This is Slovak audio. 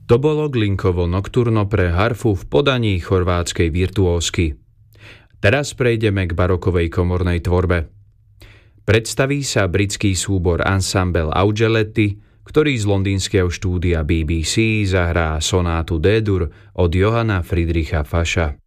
To bolo Glinkovo nokturno pre harfu v podaní chorvátskej virtuózky. Teraz prejdeme k barokovej komornej tvorbe. Predstaví sa britský súbor Ensemble Augelety, ktorý z londýnskeho štúdia BBC zahrá sonátu D-dur od Johanna Friedricha Fascha.